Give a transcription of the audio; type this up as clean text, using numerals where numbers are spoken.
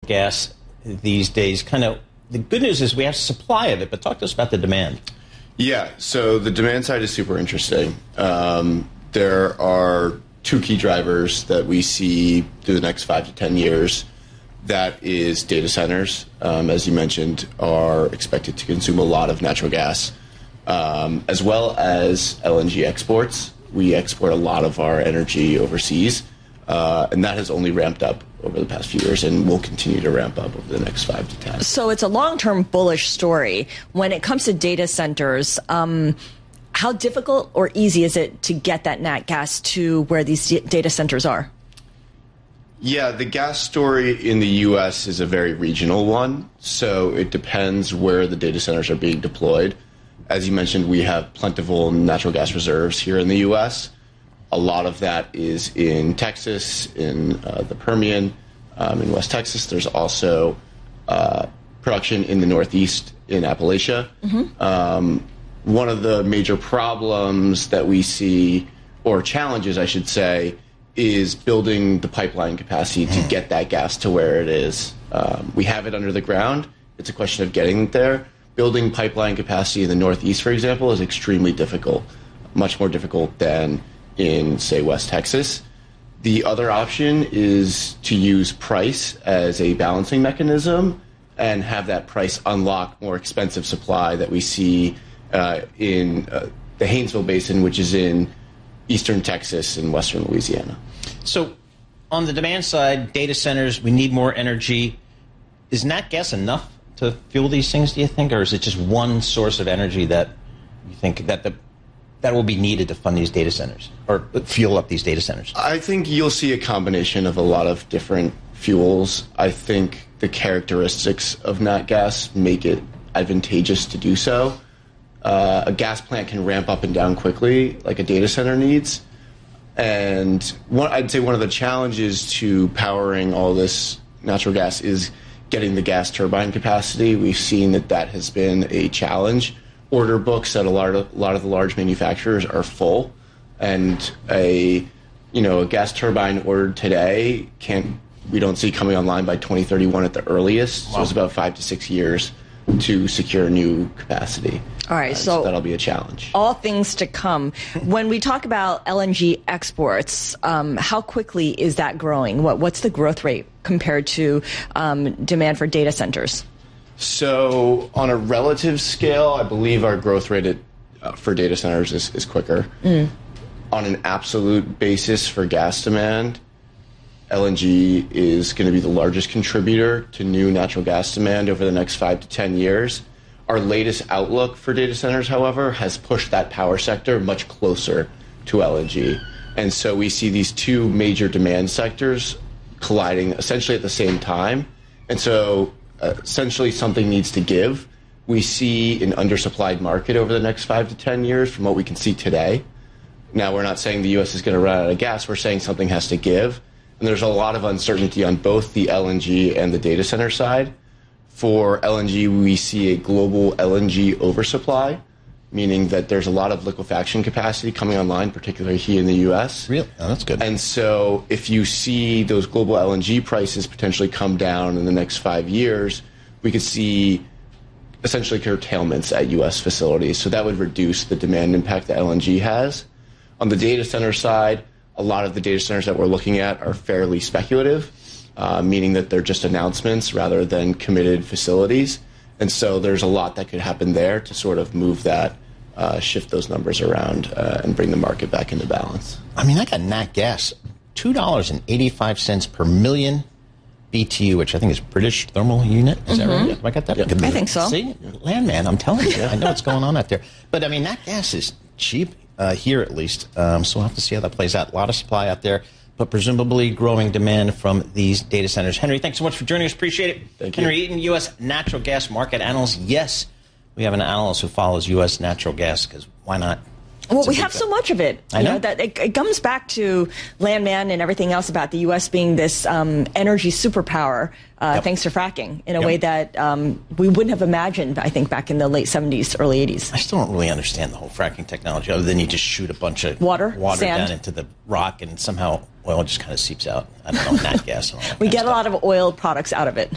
gas these days. Kind of the good news is we have supply of it, but talk to us about the demand. Yeah, so the demand side is super interesting. There are two key drivers that we see through the next 5 to 10 years. That is data centers, as you mentioned, are expected to consume a lot of natural gas, as well as LNG exports. We export a lot of our energy overseas, and that has only ramped up over the past few years and will continue to ramp up over the next 5 to 10. So it's a long-term bullish story. When it comes to data centers, how difficult or easy is it to get that nat gas to where these data centers are? Yeah, the gas story in the U.S. is a very regional one, so it depends where the data centers are being deployed. As you mentioned, we have plentiful natural gas reserves here in the U.S. A lot of that is in Texas, in the Permian, in West Texas. There's also production in the Northeast, in Appalachia. One of the major problems that we see, or challenges, I should say, is building the pipeline capacity to get that gas to where it is. We have it under the ground. It's a question of getting it there. Building pipeline capacity in the Northeast, for example, is extremely difficult, much more difficult than in, say, West Texas. The other option is to use price as a balancing mechanism and have that price unlock more expensive supply that we see in the Haynesville Basin, which is in eastern Texas and western Louisiana. So on the demand side, data centers, we need more energy. Is nat gas enough to fuel these things, do you think? Or is it just one source of energy that you think that will be needed to fund these data centers or fuel up these data centers? I think you'll see a combination of a lot of different fuels. I think the characteristics of nat gas make it advantageous to do so. A gas plant can ramp up and down quickly, like a data center needs. And I'd say one of the challenges to powering all this natural gas is getting the gas turbine capacity. We've seen that has been a challenge. Order books at a lot of the large manufacturers are full, and a gas turbine ordered today we don't see coming online by 2031 at the earliest. Wow. So it's about 5 to 6 years to secure new capacity. All right, so that'll be a challenge. All things to come. When we talk about LNG exports, how quickly is that growing? What's the growth rate compared to demand for data centers? So on a relative scale, I believe our growth rate for data centers is quicker. On an absolute basis for gas demand, LNG is going to be the largest contributor to new natural gas demand over the next 5 to 10 years. Our latest outlook for data centers, however, has pushed that power sector much closer to LNG. And so we see these two major demand sectors colliding essentially at the same time. And so essentially something needs to give. We see an undersupplied market over the next 5 to 10 years from what we can see today. Now, we're not saying the U.S. is going to run out of gas. We're saying something has to give. And there's a lot of uncertainty on both the LNG and the data center side. For LNG, we see a global LNG oversupply, meaning that there's a lot of liquefaction capacity coming online, particularly here in the U.S. Really? Oh, that's good. And so if you see those global LNG prices potentially come down in the next 5 years, we could see essentially curtailments at U.S. facilities. So that would reduce the demand impact that LNG has. On the data center side, a lot of the data centers that we're looking at are fairly speculative, meaning that they're just announcements rather than committed facilities. And so there's a lot that could happen there to sort of move that, shift those numbers around and bring the market back into balance. I mean, I got nat gas, $2.85 per million BTU, which I think is British thermal unit. Is that right? Have I got that? Yeah. I think so. See, landman, I'm telling you, I know what's going on out there. But I mean, nat gas is cheap here at least, so we'll have to see how that plays out. A lot of supply out there, but presumably growing demand from these data centers. Henry, thanks so much for joining us. Appreciate it. Thank you. Henry Eaton, U.S. natural gas market analyst. Yes, we have an analyst who follows U.S. natural gas, because why not? Well, we have so much of it. I know. That it comes back to landman and everything else about the U.S. being this energy superpower, thanks to fracking, in a way that we wouldn't have imagined, I think, back in the late 70s, early 80s. I still don't really understand the whole fracking technology, other than you just shoot a bunch of water down into the rock, and somehow oil just kind of seeps out. I don't know, nat gas. And all that we kind get of a lot of oil products out of it.